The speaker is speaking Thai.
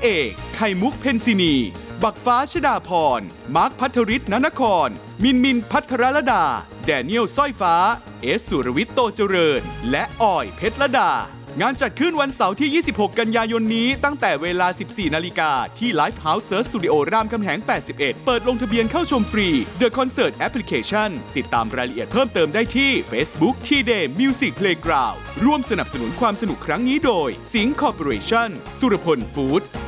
เอกไข่มุกเพนซินีบักฟ้าชดาพรมาร์คพัทริศนนครมินพัทรลดาแดเนียลสร้อยฟ้าเอสสุรวิทย์โตเจริญและออยเพชรลดางานจัดขึ้นวันเสาร์ที่ 26 กันยายนนี้ตั้งแต่เวลา 14 นาฬิกาที่ Live House Search Studio รามคำแหง 81 เปิดลงทะเบียนเข้าชมฟรี The Concert Application ติดตามรายละเอียดเพิ่มเติมได้ที่ Facebook T-Day Music Playground ร่วมสนับสนุนความสนุกครั้งนี้โดยสิงห์คอร์ปอเรชั่นสุรพลฟู้ด